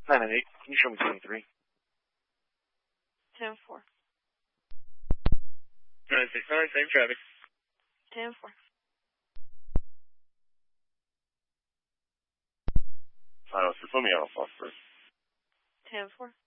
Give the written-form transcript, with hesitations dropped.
998. Can you show me 23? 10-4. 969, same traffic. 10-4. 506, let me out on Fox first. 10-4.